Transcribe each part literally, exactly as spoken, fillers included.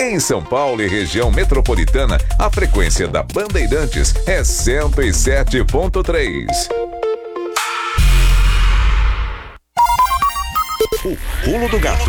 Em São Paulo e região metropolitana, a frequência da Bandeirantes é cento e sete ponto três. O Pulo do Gato.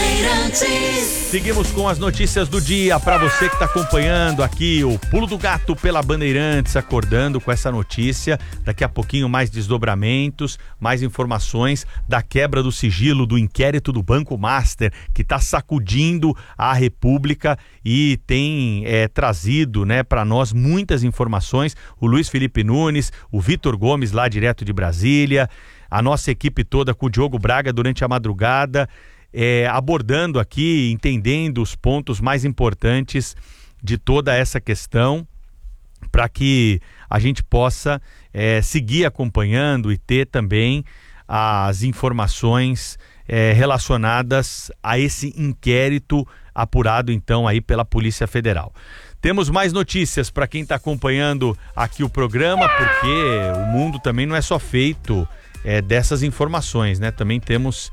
Seguimos com as notícias do dia para você que está acompanhando aqui o Pulo do Gato pela Bandeirantes, acordando com essa notícia. Daqui a pouquinho mais desdobramentos, mais informações da quebra do sigilo do inquérito do Banco Master, que está sacudindo a República e tem é, trazido, né, para nós muitas informações. O Luiz Felipe Nunes, o Vitor Gomes lá direto de Brasília, a nossa equipe toda com o Diogo Braga durante a madrugada, é, abordando aqui, entendendo os pontos mais importantes de toda essa questão, para que a gente possa é, seguir acompanhando e ter também as informações é, relacionadas a esse inquérito apurado então aí pela Polícia Federal. Temos mais notícias para quem está acompanhando aqui o programa, porque o mundo também não é só feito É, dessas informações, né? Também temos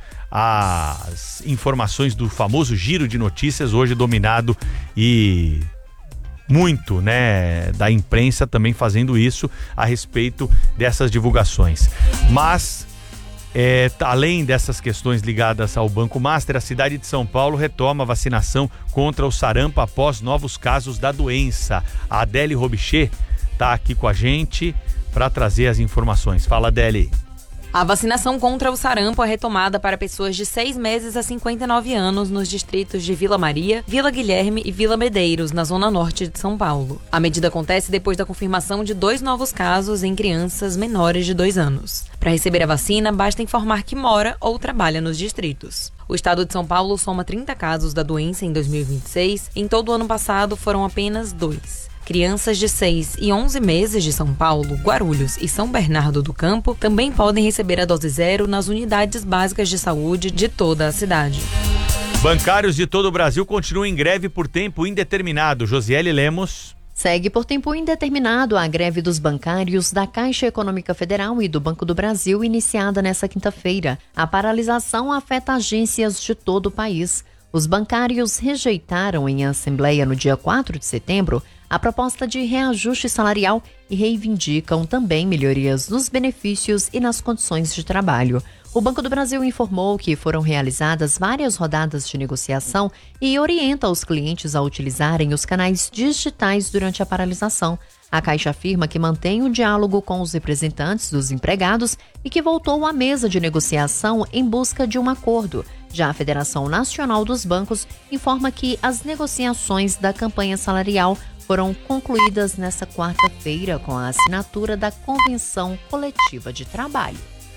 as informações do famoso giro de notícias, hoje dominado e muito, né, da imprensa também fazendo isso a respeito dessas divulgações. Mas é, além dessas questões ligadas ao Banco Master, a cidade de São Paulo retoma a vacinação contra o sarampo após novos casos da doença. A Adele Robichê está aqui com a gente para trazer as informações. Fala, Adele. A vacinação contra o sarampo é retomada para pessoas de seis meses a cinquenta e nove anos nos distritos de Vila Maria, Vila Guilherme e Vila Medeiros, na zona norte de São Paulo. A medida acontece depois da confirmação de dois novos casos em crianças menores de dois anos. Para receber a vacina, basta informar que mora ou trabalha nos distritos. O estado de São Paulo soma trinta casos da doença em dois mil e vinte e seis. Em todo o ano passado, foram apenas dois. Crianças de seis e onze meses de São Paulo, Guarulhos e São Bernardo do Campo também podem receber a dose zero nas unidades básicas de saúde de toda a cidade. Bancários de todo o Brasil continuam em greve por tempo indeterminado. Josiele Lemos. Segue por tempo indeterminado a greve dos bancários da Caixa Econômica Federal e do Banco do Brasil, iniciada nesta quinta-feira. A paralisação afeta agências de todo o país. Os bancários rejeitaram em assembleia no dia quatro de setembro a proposta de reajuste salarial e reivindicam também melhorias nos benefícios e nas condições de trabalho. O Banco do Brasil informou que foram realizadas várias rodadas de negociação e orienta os clientes a utilizarem os canais digitais durante a paralisação. A Caixa afirma que mantém o diálogo com os representantes dos empregados e que voltou à mesa de negociação em busca de um acordo. Já a Federação Nacional dos Bancos informa que as negociações da campanha salarial foram concluídas nesta quarta-feira com a assinatura da Convenção Coletiva de Trabalho.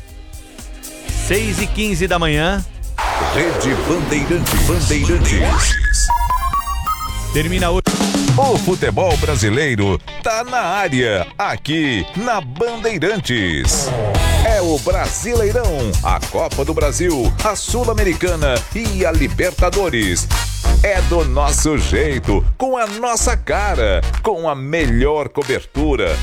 seis e quinze da manhã. Rede Bandeirantes. Bandeirantes. Termina hoje. O futebol brasileiro tá na área, aqui na Bandeirantes. É o Brasileirão, a Copa do Brasil, a Sul-Americana e a Libertadores. É do nosso jeito, com a nossa cara, com a melhor cobertura,